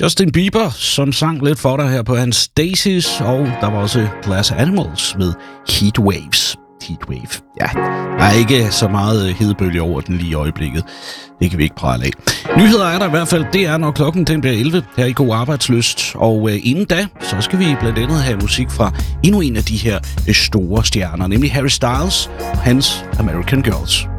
Justin Bieber, som sang lidt for dig her på hans Daisies, og der var også Glass Animals med Heatwaves. Heatwave. Ja, der er ikke så meget hedebølge over den lige i øjeblikket. Det kan vi ikke prale af. Nyheder er der i hvert fald. Det er, når klokken den bliver 11 her i God Arbejdslyst. Og inden da, så skal vi blandt andet have musik fra endnu en af de her store stjerner, nemlig Harry Styles og hans American Girls.